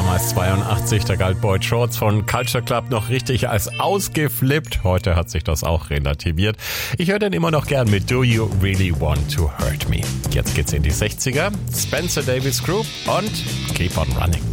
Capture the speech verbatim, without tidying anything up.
Damals zweiundachtzig, da galt Boy Shorts von Culture Club noch richtig als ausgeflippt. Heute hat sich das auch relativiert. Ich höre den immer noch gern mit Do You Really Want to Hurt Me. Jetzt geht's in die sechziger. Spencer Davis Group und Keep on Running.